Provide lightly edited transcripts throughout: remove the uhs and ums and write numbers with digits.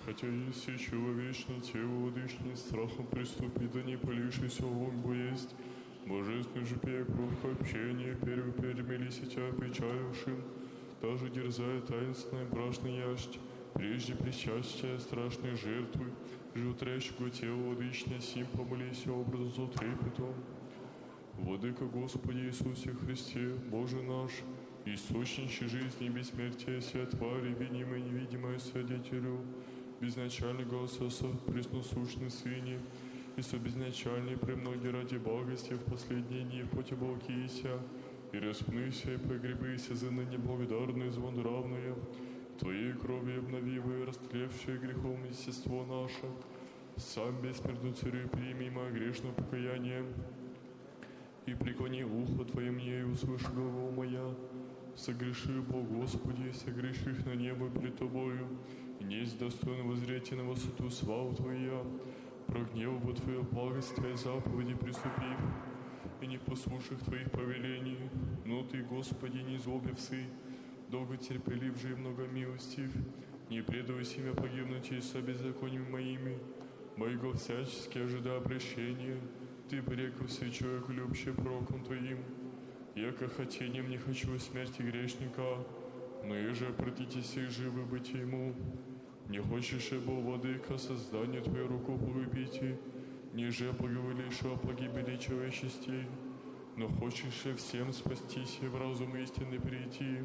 Хотя если человечное тело дышнет страхом приступи, да не полившийся огонь есть. Божественный же перекрутка общения, первый перемелись тебя печалившим, даже дерзая таинственной брашной ясть, прежде причастия страшной жертвы, животрящего тела дышня сим помолись образу трепетом. Владыка Господи Иисусе Христе, Боже наш, источнище жизни и бессмертия, сия твари, видимое и невидимое свидетелю, безначального Отца, пресносущный Сыне, и собезначальный премноги ради благости в последние дни поте волкися, и распнися, и погребися за ныне благодарное звон равное, Твоей крови обновивое, растлевшее грехом естество наше, сам бессмертный Царю прими мое грешное покаяние, и преклони ухо Твое мне, и услыши главу моя, согреши, Бог Господи, согреших на небо пред Тобою, и несть достойно воззретия на высоту славу Твоя, прогневу бы Твое благость Твоей заповеди приступив, и не послушав Твоих повелений, но Ты, Господи, не злобився, долго терпелив же и много милостив, не предавай себя погибнуть и со беззакониями моими, моего всячески ожидая обращения, Ты порекался человек, любящий пророком Твоим, яко хотением не хочу смерти грешника, но и же обратитесь и живы быть ему. Не хочешь, был владыка, создание Твою руку погубите, ниже благоволишь о погибели человечестей, но хочешь всем спастись и в разум истины прийти.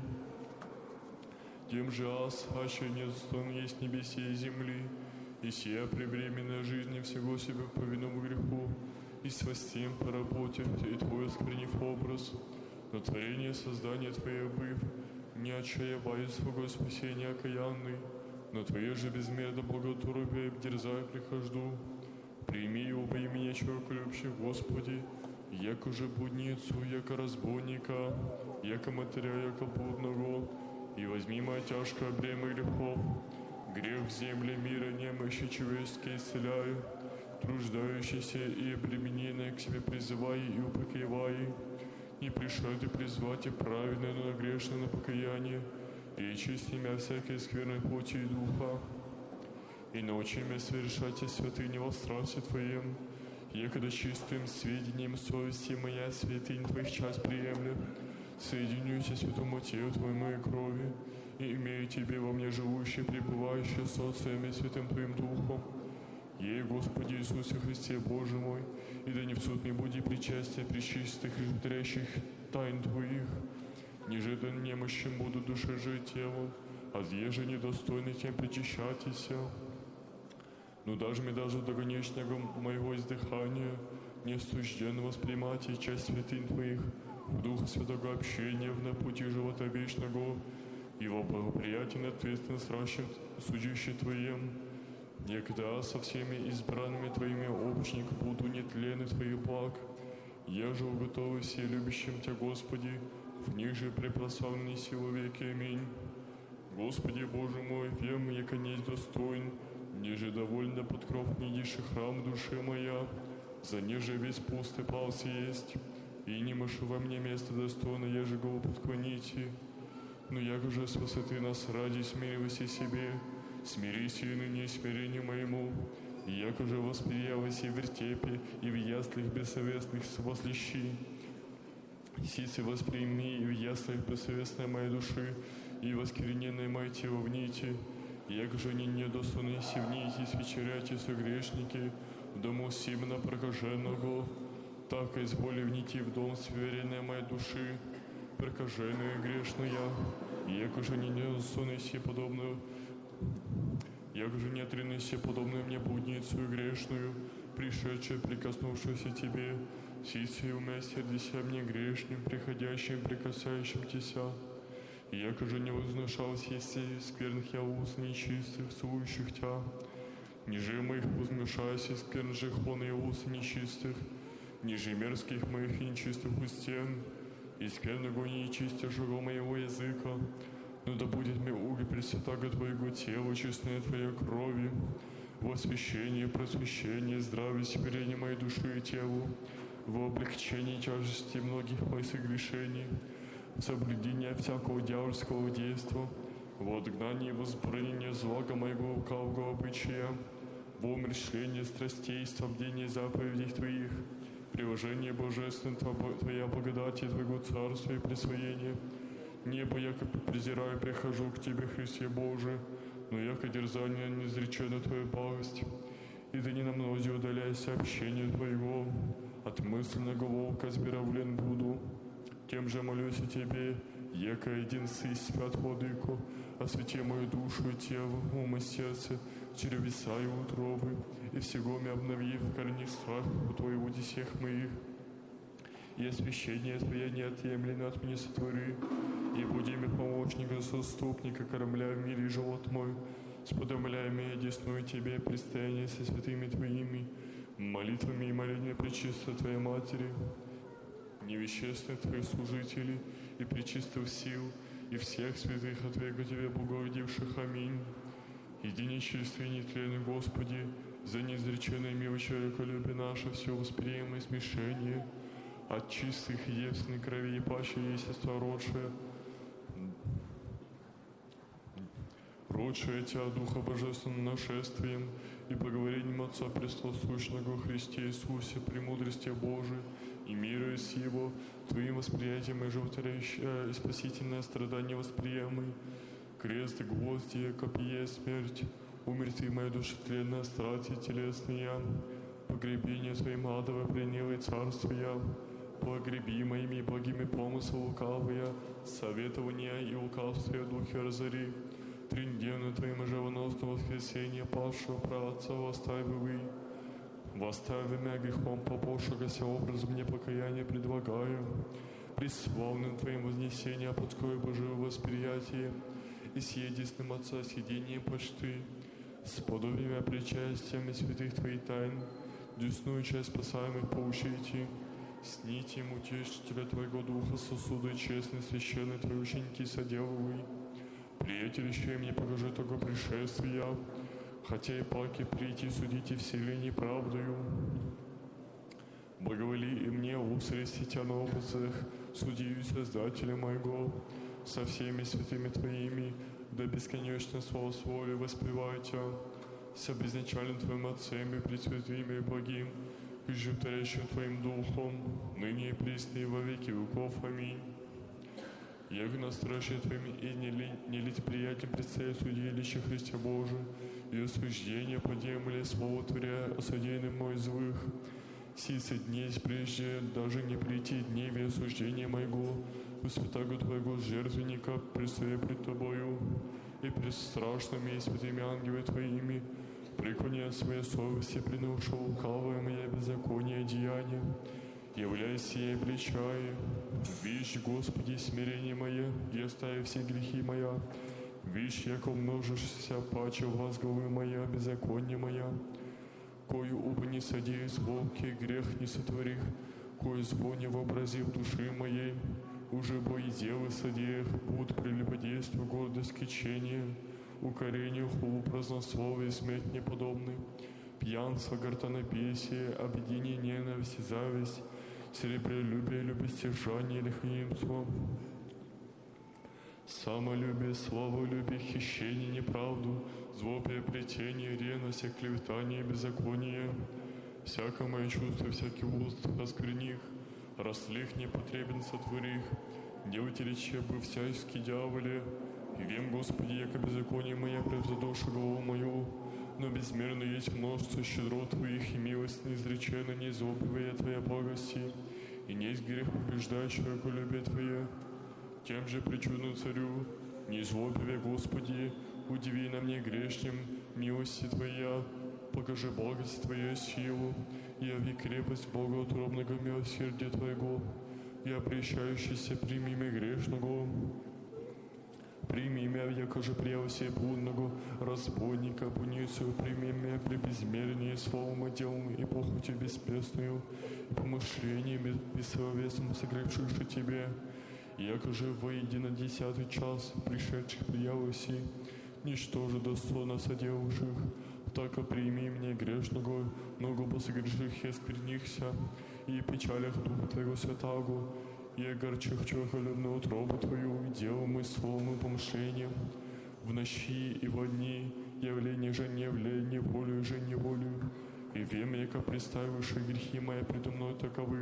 Тем же аз, аще недостоин есть небесе и земли, и сия превременная жизни всего себя по виному греху, и с востем поработив, и Твой осквернив образ, но творение создания Твое быв, не отчаявая своего спасения окаянный, но Твое же безмерно благотрубие, дерзая прихожду. Прими его во имя человека любящих, Господи, яко же блудницу, яко разбойника, яко матеря, яко блудного, и возьми мое тяжкое бремя грехов, грех в земле мира немощи человеческие исцеляю, труждающийся и обремененный к себе призывай и упокоивай, не пришел ты призвать и праведное, но грешное на покаяние, и чисть меня всякой скверной плоти и духа, и научи меня совершать святыни во страсти Твоем, якогда чистым сведением совести моя святынь Твоих час приемлю, соединюсь святому телу Твоему и крови, и имею Тебе во мне живущий, пребывающий с Отцем и Святым Твоим Духом. Ей, Господи Иисусе Христе, Боже мой, и да не в суд не буди причастия пречистых и жутрящих тайн Твоих, ниже да немощим буду душе же и телу, а еже недостойный тем причащатися. Но даже мне даже до конечного моего издыхания не суждено воспринимать и часть святынь Твоих, в Духа Святого общения на пути живота вечного, и во благоприятии ответственно сращен судище Твоем, некогда со всеми избранными Твоими общник буду нетлены Твоих благ, я же уготовы все любящим Тебя, Господи, в них же препрославленной силы веки. Аминь. Господи Боже мой, вем, яко несть достоин, ниже довольно под кров недиши храм души моя, за неже весь пуст и пался есть, и не машу во мне место достойно, еже голову подклоните. Но яко же с высоты нас ради смиривайся себе, смирись и ныне смирению моему, и яко же восприялась и в вертепе, и в яслях бессовестных вослещи. Сицы восприми и в яслях бессовестной моей души, и воскрененное мое тело в нити, яко же не недостойны си в нити, свечеряйте согрешники, в дому Симона прокаженного, так и изволи внити в дом сверенной моей души, прокаженная грешная, яко же не недостойны си подобную, яко же не отринусь си подобную мне блудницу и грешную, пришедшую, прикоснувшуюся Тебе, сицы умилосердися мне грешным, приходящим, прикасающим Тебя. Яко же не возношался если скверных я уст нечистых, целующих Тебя, ниже моих возмешайся скверных хлон и уст нечистых, ниже мерзких моих и нечистых устен, и скверного нечистейшего моего языка, но да будет мне уги пресвятаго Твоего тела, честная Твоя крови, во освящение, просвещение, здравие, смирение моей души и телу, во облегчении тяжести многих моих согрешений, в соблюдение всякого дьявольского действа, в отгнании и возбранении злога моего лукавого обычая, в умерщвлении страстей и соблюдении заповедей Твоих, приложение божественное Твоя благодать и Твоего царства и присвоение. Небо, якобы презираю, прихожу к Тебе, Христе Боже, но яко дерзание неизречена Твоя благость. И да не на мнозе удаляйся общение Твоего, от мысленного волка сберавлен буду. Тем же молюсь о Тебе, яко един сысь свят владыко, освети мою душу и тело, ум и сердце, черевеса и утробы, и всего меня обнови в корне страха Твоего десех моих. И освящение Твое неотъемлемо от меня сотвори, и буди мне помощника, заступника, кормля в мире живот мой, сподобляй меня десную Тебе предстояние со святыми Твоими, молитвами и моления пречистой Твоей Матери, невещественных Твоих служителей и пречистых сил, и всех святых от века Тебе благоводивших. Аминь. Иди нечистый и нетленный, Господи, за неизреченное мило человеколюбие наше, все восприемое смешение, от чистых и девственной крови и паче естества родшее Тебя Духа Божественным нашествием и поговорением Отца Престолсущного во Христе Иисусе, премудрости Божией и мира с Его, Твоим восприятием и животворящее и спасительное страдание восприемый, крест, гвозди, копье, смерть, умерти моя душа тленная, страсти телесные, погребение Твоим адово приняло царство я, погреби моими благими помыслы лукавые, советования и лукавствия духе разори, тридневно Твоим живоносного воскресения павшего праотца восставивый, восстави меня грехом попошегося образом мне покаяние предлагаю, преславным Твоим вознесением подское Божие восприятие и съедесным Отца съедением почты, с подобием причастиями святых Твоих тайн, десную часть спасаемых поучите, с нитем утешителя Твоего Духа сосуды честные, священные Твои ученики соделывай. Приятелище мне покажи только пришествия, хотя и паки прийти судите вселенной правдою. Благоволи и мне усрести Тя на опытах, судью Создателя моего, со всеми святыми Твоими, да бесконечно слава Своли воспевайте, с безначальным Твоим Отцем и пресвятым и благим, и животворящим Твоим Духом, ныне и присно и во веки веков. Аминь. Яко на страшие Твоими и не лить приятен предстоит судилище Христе Божие, и осуждение подемли слово Творя осудейным мой злых. Сицы дней прежде даже не прийти дней в осуждение моего, у святаго Твоего жертвенника предстою пред Тобою, и пред страшными и святыми ангелами Твоими, преклоняя своей совести, приношу лукавое моя беззаконие деяния, являйся и обличай. Вишь, Господи, смирение мое, и остави все грехи моя. Вишь, яко множишься паче возглавы моя, беззаконие моя. Кою убо не содеюсь волки, грех не сотворих, кою зло не вообразив души моей. Уже бо и делы содеях, будут прелюбодейству, гордость, кичение, укорению, хулу, празднословие, смерть неподобный, пьянство, гортанопесие, объединение, ненависть, зависть, серебролюбие, любостяжание, лихаимство, самолюбие, славолюбие, хищение, неправду, злоpriобретение, ревность, оклеветание, беззаконие, всякое мое чувство, всякий уст, оскверних, растлих непотребен сотворих, делайте речи бы всячески дьяволе, и вем, Господи, яко беззаконие мое превзадошу голову мою, но безмерно есть множество щедрот Твоих, и милость неизречена, не изобивая Твоя благости, и несть грех побеждающий человеколюбие Твое. Тем же причудным Царю, не злобивая, Господи, удиви на мне грешным милости Твоя, покажи благость Твою силу, и яви крепость богоутробного милосердия Твоего, и обращающийся прими меня грешного, прими меня, яко же прелости блудного разбойника, буницию, прими меня при безмерении словом и делом, и похотью беспестную, и помышлениями бессовестным согрешивши Тебе, яко же воедино 10 час пришедших приявоси, ничто же достойно соделавших, так и прими мне грешного, много посогреших и осквернихся, и печалях Духа Твоего Святаго, и огорчих человеколюбную утробу Твою, делом и словом и помышлением, в ночи и во дни, явление же не явление, волю же не волю. И время, яко представивши грехи мои предо мной таковы,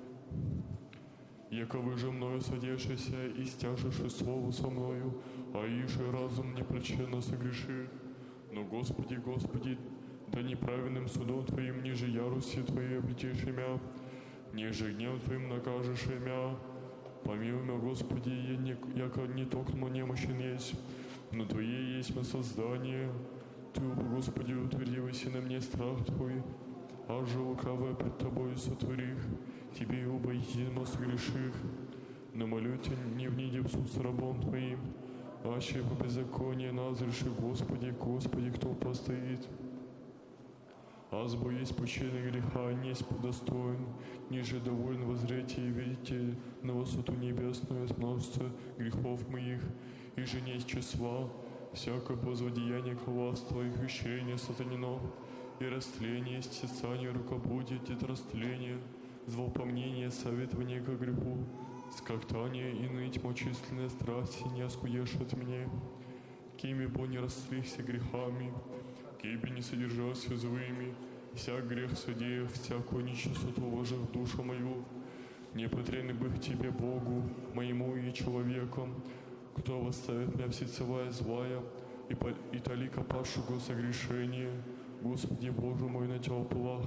яковы же мною содержишься и стяжеши слово со мною, а иже разум непроченно согреши. Но, Господи, Господи, да неправедным судом Твоим, ниже ярости Твоей облетишь имя, ниже гнев Твоим накажешь имя. Помилуй меня, Господи, яко не только немощен есть, но Твое есть мое создание. Ты, Господи, утвердился на мне страх Твой, а же лукавое пред Тобою сотворих, Тебе, оба едино согреших. Но молю Тебя, не внеди в суд с рабом Твоим, аще по беззаконию назреши, Господи, Господи, кто постоит. Азбо есть почины греха, несть подостоин, ниже доволен воззреть и видите на высоту небесную с множества грехов моих, и же несть числа, всякое возводеяние коварства и хищение сатанino, и растление, стесание, рукоблудие, деторастление, злопомнение, советование ко греху, скоктание и ныть мочисленные страсти не оскудешь от меня, кими бо не растлихся грехами, киби не содержался злыми, всяк грех судеев, всякую нечистоту вложив в душу мою, не потребный бы к Тебе, Богу, моему и человеком, кто восставит меня всецелая злая, и талика падшего согрешения, Господи Боже мой, на Тебя плах.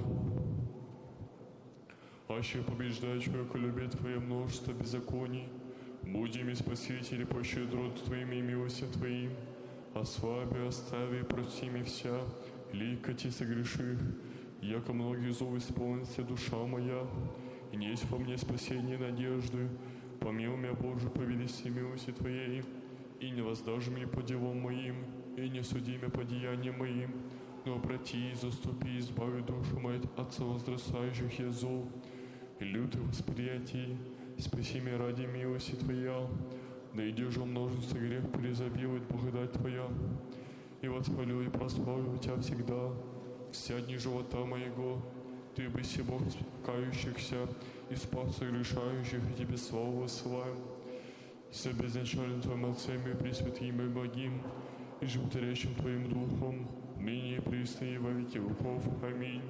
Аще побеждай человеколюбие Твое множество беззаконий, будем и Спасители по щедроту Твоим и милости Твоим, ослаби, остави, прости ми вся, ликоти согреших, яко многих зов исполнится душа моя, и несть во мне спасение надежды. Помилуй меня, Боже, по величии милости Твоей, и не воздашь мне по делам моим, и не суди меня по деяниям моим, но обрати, заступи, избави душу мою от возрастающих я зол, и лютых восприятий, спаси меня ради милости Твоя, да идешь во множество грех перезабивать благодать Твоя, и восхвалю и прославлю Тебя всегда, вся дни живота моего. Ты бы си Бог кающихся и спас согрешающих, и Тебе славу высылаем. С безначальным Твоим Отцем и Пресвятым и Благим, и животворящим Твоим Духом, ныне и присно и во веки веков. Аминь.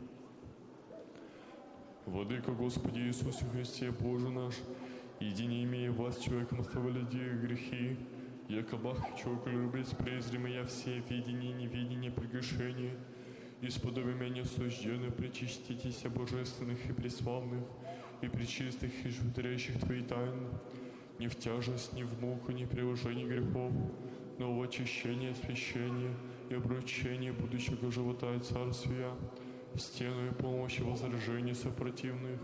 Владыка Господи Иисусе Христе, Боже наш, едине имея власть человеком оставляли грехи, яко Бог человеколюбец презримо я все видение, невидение, прегрешения, исподобие меня осужденно причаститесь божественных и преславных, и пречистых, и животворящих Твои тайны, не в тяжесть, ни в муку, ни в приложение грехов, но в очищение, освящение и обручение будущего живота и царствия, в стену и помощи возражений сопротивных,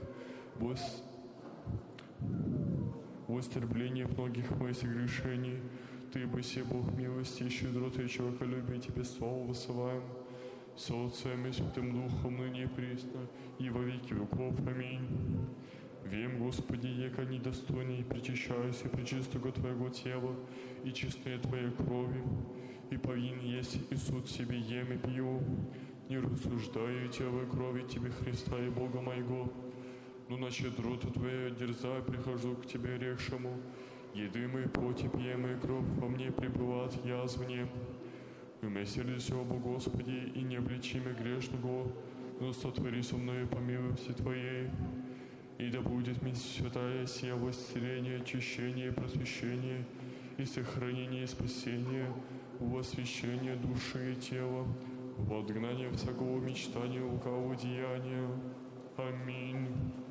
в истребление многих моих согрешений. Ты, Боси, Бог милости и щедроты и человеколюбия, Тебе славу высылаем, с Отцем и Святым Духом, ныне и присно, и во веки веков. Аминь. Вем, Господи, яко недостойный, причащаюсь и пречистого Твоего тела, и чистые Твоей крови, и повинен есть и суд себе ем и пью, не рассуждаю Тебя крови Тебе, Христа и Бога моего, но на щедроту Твою дерзай, прихожу к Тебе рекшему, еды мои, плоти пьем и кровь во мне пребывает язвне. Умилосердись оба, Господи, и не обличи меня грешного, но сотвори со мною по милости Твоей, и да будет мне святая сия восцеление, очищение, просвещение и сохранение и спасение, в освящение души и тела, в отгнание всякого мечтания лукавого деяния. Аминь.